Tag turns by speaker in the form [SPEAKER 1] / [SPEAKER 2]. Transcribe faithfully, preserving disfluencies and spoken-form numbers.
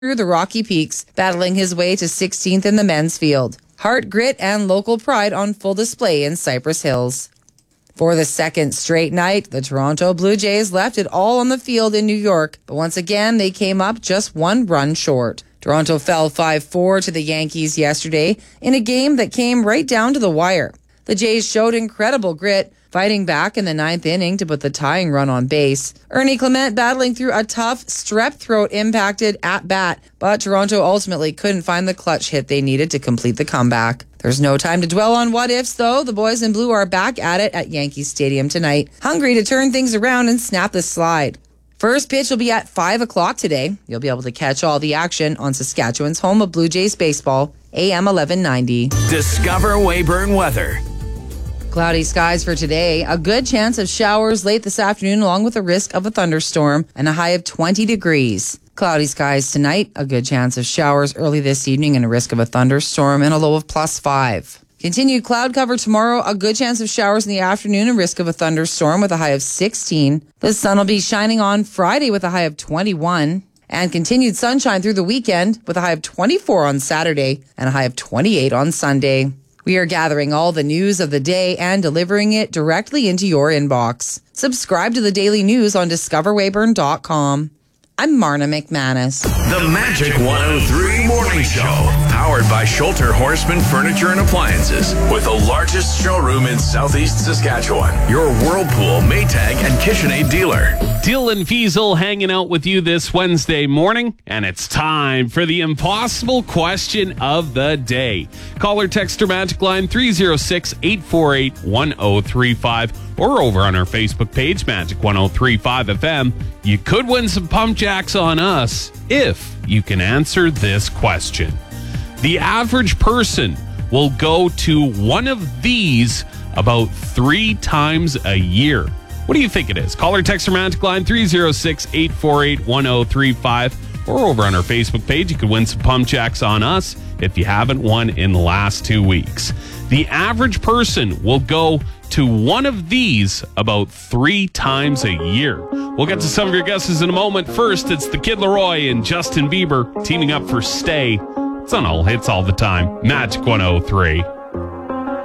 [SPEAKER 1] through the Rocky Peaks, battling his way to sixteenth in the men's field. Heart, grit, and local pride on full display in Cypress Hills. For the second straight night, the Toronto Blue Jays left it all on the field in New York, but once again, they came up just one run short. Toronto fell five four to the Yankees yesterday in a game that came right down to the wire. The Jays showed incredible grit, fighting back in the ninth inning to put the tying run on base. Ernie Clement battling through a tough, strep throat-impacted at-bat, but Toronto ultimately couldn't find the clutch hit they needed to complete the comeback. There's no time to dwell on what-ifs, though. The boys in blue are back at it at Yankee Stadium tonight, hungry to turn things around and snap the slide. First pitch will be at five o'clock today. You'll be able to catch all the action on Saskatchewan's home of Blue Jays baseball, A M eleven ninety.
[SPEAKER 2] Discover Weyburn weather.
[SPEAKER 1] Cloudy skies for today. A good chance of showers late this afternoon along with a risk of a thunderstorm and a high of twenty degrees. Cloudy skies tonight. A good chance of showers early this evening and a risk of a thunderstorm and a low of plus five. Continued cloud cover tomorrow. A good chance of showers in the afternoon and risk of a thunderstorm with a high of sixteen. The sun will be shining on Friday with a high of twenty-one. And continued sunshine through the weekend with a high of twenty-four on Saturday and a high of twenty-eight on Sunday. We are gathering all the news of the day and delivering it directly into your inbox. Subscribe to the daily news on discover weyburn dot com. I'm Marna McManus.
[SPEAKER 2] The Magic one oh three Morning Show, powered by Schulter Horseman Furniture and Appliances, with the largest showroom in Southeast Saskatchewan. Your Whirlpool, Maytag, and KitchenAid dealer.
[SPEAKER 3] Dylan Fiesel hanging out with you this Wednesday morning, and it's time for the impossible question of the day. Call or text our Magic line three oh six, eight four eight, one oh three five or over on our Facebook page, Magic one oh three five F M. You could win some pump jacks on us if you can answer this question. The average person will go to one of these about three times a year. What do you think it is? Call or text our Magic line three oh six, eight four eight, one oh three five or over on our Facebook page. You could win some pump jacks on us if you haven't won in the last two weeks. The average person will go to one of these about three times a year. We'll get to some of your guesses in a moment. First, it's the Kid Laroi and Justin Bieber teaming up for Stay. It's on All Hits All the Time. Magic one oh three.